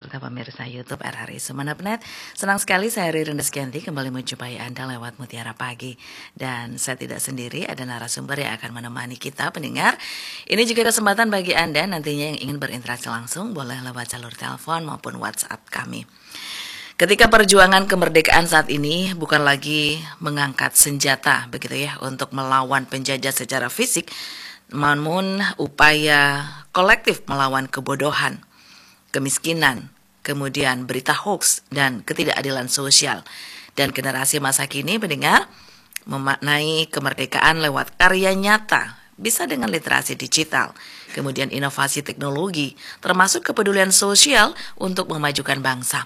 serta pemirsa YouTube RRI Sumeneb.net. Senang sekali saya Ririn Rizkyanti kembali menjumpai Anda lewat Mutiara Pagi. Dan saya tidak sendiri, ada narasumber yang akan menemani kita pendengar. Ini juga kesempatan bagi Anda nantinya yang ingin berinteraksi langsung, boleh lewat jalur telepon maupun WhatsApp kami. Ketika perjuangan kemerdekaan saat ini bukan lagi mengangkat senjata begitu ya untuk melawan penjajah secara fisik, namun upaya kolektif melawan kebodohan, kemiskinan, kemudian berita hoax dan ketidakadilan sosial. Dan generasi masa kini mendengar memaknai kemerdekaan lewat karya nyata, bisa dengan literasi digital, kemudian inovasi teknologi, termasuk kepedulian sosial untuk memajukan bangsa.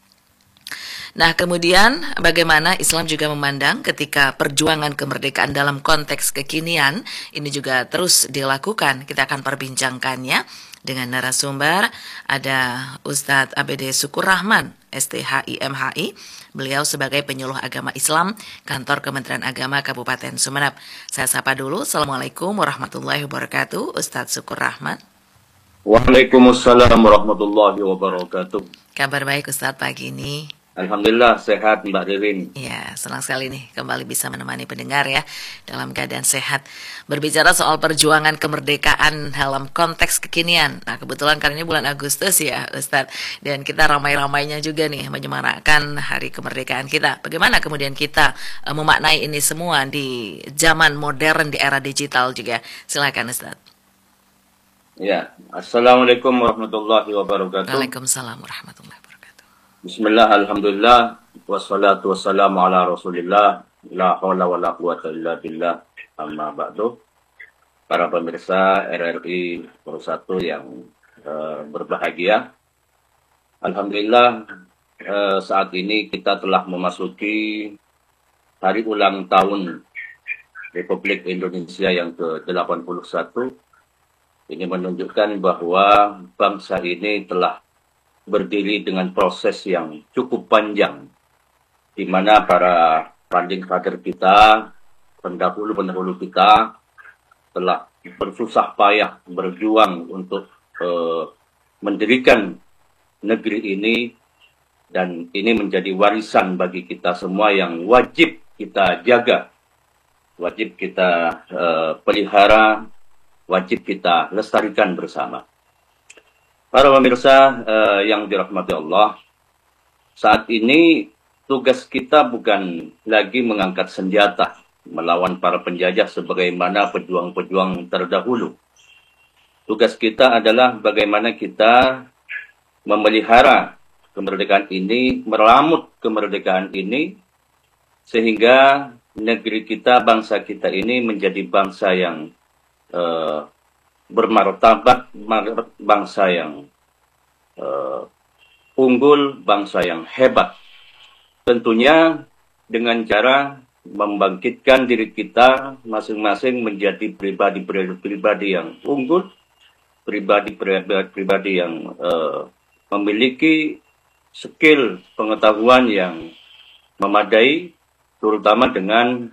Nah, kemudian bagaimana Islam juga memandang ketika perjuangan kemerdekaan dalam konteks kekinian ini juga terus dilakukan. Kita akan perbincangkannya dengan narasumber, ada Ustadz ABD Syukur Rahman, STHI MHI. Beliau sebagai penyuluh agama Islam, Kantor Kementerian Agama Kabupaten Sumeneb. Saya sapa dulu, Assalamualaikum warahmatullahi wabarakatuh, Ustadz Syukur Rahman. Waalaikumsalam warahmatullahi wabarakatuh. Kabar baik Ustadz pagi ini? Alhamdulillah sehat Mbak Ririn. Ya, senang sekali nih kembali bisa menemani pendengar ya dalam keadaan sehat. Berbicara soal perjuangan kemerdekaan dalam konteks kekinian. Nah, kebetulan kali ini bulan Agustus ya Ustadz. Dan kita ramai-ramainya juga nih menyemarakan hari kemerdekaan kita. Bagaimana kemudian kita memaknai ini semua di zaman modern, di era digital juga. Silakan Ustadz. Ya, Assalamualaikum warahmatullahi wabarakatuh. Waalaikumsalam warahmatullahi wabarakatuh. Bismillah, alhamdulillah, wassalatu wassalamu ala rasulillah, la hawla wa la quwata illa billah, amma ba'du. Para pemirsa RRI 1 yang berbahagia. Alhamdulillah, saat ini kita telah memasuki hari ulang tahun Republik Indonesia yang ke-81. Ini menunjukkan bahwa bangsa ini telah berdiri dengan proses yang cukup panjang, di mana para founding father kita, pendahulu-pendahulu kita, telah bersusah payah berjuang untuk mendirikan negeri ini, dan ini menjadi warisan bagi kita semua yang wajib kita jaga, wajib kita pelihara, wajib kita lestarikan bersama. Para pemirsa yang dirahmati Allah, saat ini tugas kita bukan lagi mengangkat senjata melawan para penjajah sebagaimana pejuang-pejuang terdahulu. Tugas kita adalah bagaimana kita memelihara kemerdekaan ini, meramut kemerdekaan ini, sehingga negeri kita, bangsa kita ini menjadi bangsa yang bermartabat, bangsa yang unggul, bangsa yang hebat. Tentunya dengan cara membangkitkan diri kita masing-masing menjadi pribadi yang unggul, pribadi yang memiliki skill pengetahuan yang memadai, terutama dengan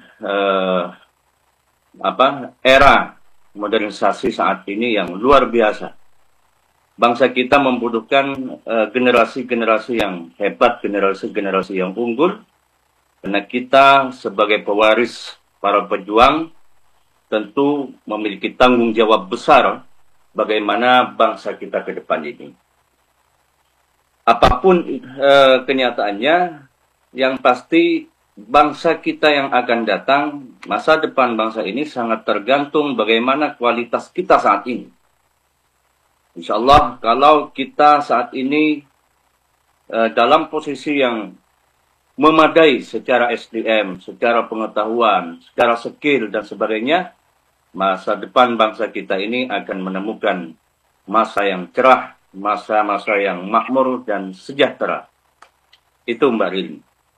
era modernisasi saat ini yang luar biasa. Bangsa kita membutuhkan generasi-generasi yang hebat, generasi-generasi yang unggul, karena kita sebagai pewaris para pejuang tentu memiliki tanggung jawab besar bagaimana bangsa kita ke depan ini. Apapun kenyataannya, yang pasti bangsa kita yang akan datang, masa depan bangsa ini sangat tergantung bagaimana kualitas kita saat ini. Insya Allah, kalau kita saat ini dalam posisi yang memadai secara SDM, secara pengetahuan, secara skill dan sebagainya, masa depan bangsa kita ini akan menemukan masa yang cerah, masa-masa yang makmur dan sejahtera. Itu Mbak Rini.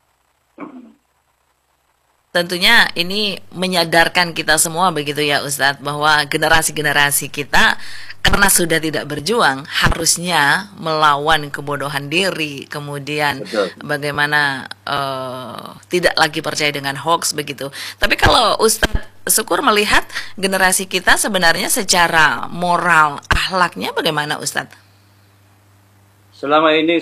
Tentunya ini menyadarkan kita semua begitu ya Ustadz, bahwa generasi-generasi kita karena sudah tidak berjuang harusnya melawan kebodohan diri, kemudian bagaimana tidak lagi percaya dengan hoax begitu. Tapi kalau Ustadz Syukur melihat generasi kita sebenarnya secara moral, akhlaknya bagaimana Ustadz? Selama ini